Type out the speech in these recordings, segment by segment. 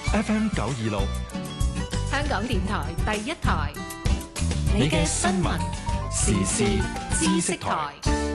FM 926， 香港電台第一台， 你嘅新聞時事知識台。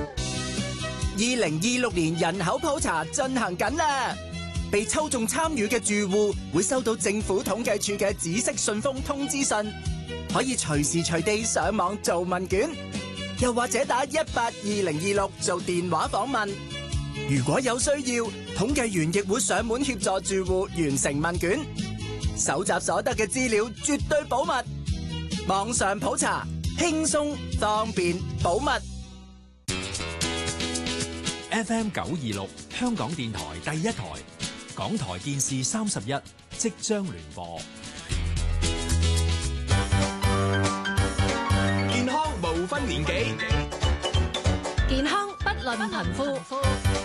2026年人口普查進行緊啦，被抽中參與嘅住戶會收到政府統計處嘅紫色信封通知信，可以隨時隨地上網做問卷，又或者打182026做電話訪問。如果有需要，統計員亦會上門協助住戶完成問卷，搜集所得嘅資料絕對保密。網上普查，輕鬆方便保密。 FM 926，香港電台第一台，港台電視31即將聯播。 健康無分年紀， 健康不論貧富。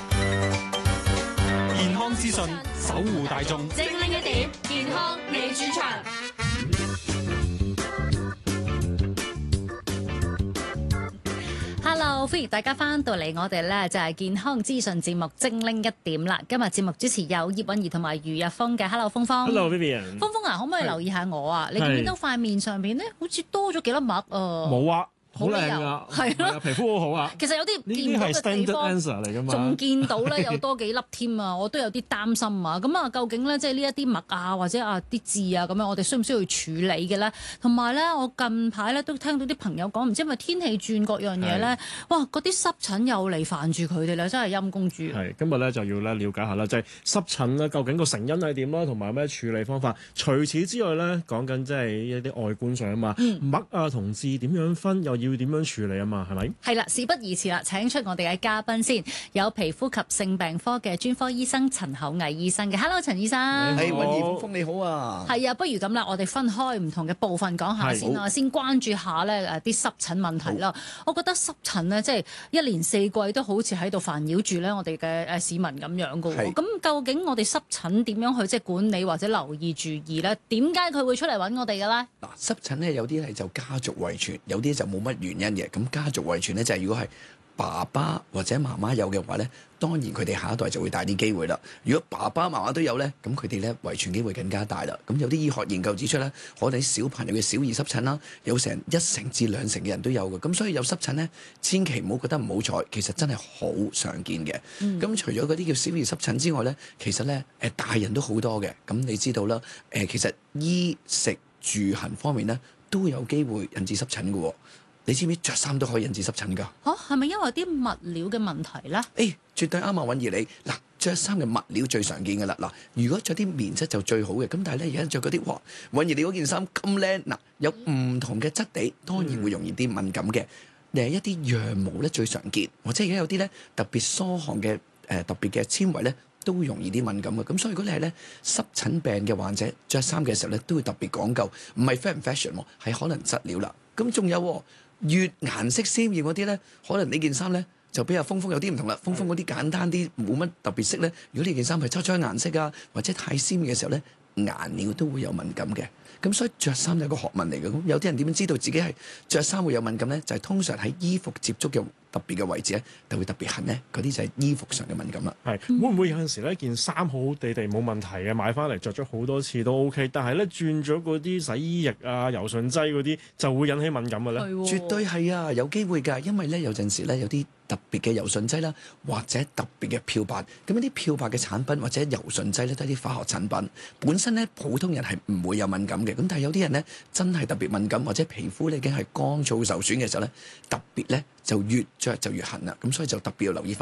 健康資訊守護大眾。 精靈一點，健康你主場。Hello， 歡迎大家翻到嚟，我哋咧就係健康資訊節目精靈一點啦。今日節目主持有葉韻儀同埋余日峰嘅。Hello， 峰峰。 Hello Vivian。 峰峰啊，可唔可以留意下我啊？你見唔見到塊面上邊咧，好似多咗幾粒癦啊？ 冇啊。好靚啊， 係咯， 皮膚好好啊。 其實有啲見唔到嘅地方，仲見到咧有多幾粒添啊！我都有啲擔心啊。咁啊，究竟咧即係呢一啲癦啊，或者啊啲痣啊咁樣，我哋需唔需要處理嘅咧？同埋咧，我近排咧都聽到啲朋友講，唔知因為天氣轉各樣嘢咧，哇！嗰啲濕疹又嚟煩住佢哋啦，真係陰公豬。 係今日咧就要咧了解下啦，就係濕疹咧究竟個成因係點啦，同埋有咩處理方法。除此之外咧，講緊即係一啲外觀上啊嘛，癦啊同痣點樣分，又要點樣處理啊？係咪？係啦，事不宜遲啦，請出我哋嘅嘉賓先，有皮膚及性病科嘅專科醫生陳厚毅醫生嘅。Hello， 陳醫生。 係，韻儀峰你好啊。 係啊，不如咁啦，我哋分開唔同嘅部分講下先啦。先關注下咧啲濕疹問題啦。我覺得濕疹咧，即係一年四季都好似喺度煩擾住咧我哋嘅市民咁樣噶喎。咁究竟我哋濕疹點樣去即係管理或者留意注意咧？點解佢會出嚟揾我哋嘅咧？ 嗱，濕疹咧有啲係就家族遺傳，有啲就冇乜原因嘅。咁家族遺傳咧就係如果係爸爸或者媽媽有嘅話咧，當然佢哋下一代就會大啲機會啦。如果爸爸媽媽都有咧，咁佢哋咧遺傳機會更加大啦。咁有啲醫學研究指出咧，可能小朋友嘅小兒濕疹啦，有成1成至2成嘅人都有嘅。咁所以有濕疹咧，千祈唔好覺得唔好彩，其實真係好常見嘅。咁除咗嗰啲叫小兒濕疹之外咧，其實咧大人都好多嘅。咁你知道啦，其實衣食住行方面咧都有機會引致濕疹嘅。你知唔知着衫都可以引致濕疹㗎？ 係咪因為啲物料嘅問題咧？ 絕對啱啊！韻儀你嗱，着衫嘅物料最常見㗎啦。嗱，如果着啲棉質就最好嘅。咁但係咧，而家着嗰啲哇，韻儀你嗰件衫咁靚，嗱有唔同嘅質地，當然會容易啲敏感嘅。一啲羊毛咧最常見，或者而家有啲咧特別疏汗嘅特別嘅纖維咧，都會容易啲敏感嘅。咁所以如果你係咧濕疹病嘅患者，着衫嘅時候咧都會特別講究，唔係 fashion 喎，係可能質料啦。咁仲有越顏色鮮豔嗰啲咧，可能呢件衫咧就比較峰有啲唔同啦。峰嗰啲簡單啲，冇乜特別色咧。如果呢件衫係抽顏色啊，或者太鮮嘅時候咧，顏料都會有敏感嘅。咁所以着衫係個學問嚟嘅。咁有啲人點樣知道自己係着衫會有敏感咧？就係通常喺衣服接觸嘅特別嘅位置咧，就會特別痕咧。嗰啲就係衣服上嘅敏感啦。 會唔會有陣時咧件衫好好地冇問題嘅，買翻嚟着咗好多次都 OK，但係咧轉咗嗰啲洗衣液啊、柔順劑嗰啲就會引起敏感嘅咧？ 絕對係啊，有機會㗎。因為咧有陣時咧有啲特別嘅柔順劑啦，或者特別嘅漂白。咁一啲漂白嘅產品或者柔順劑咧都係啲化學產品，本身咧普通人係唔會有敏感嘅。咁但係有啲人咧真係特別敏感，或者皮膚咧已經係乾燥受損嘅時候咧，特別咧就越着就越痕啦。咁所以就特別要留意翻。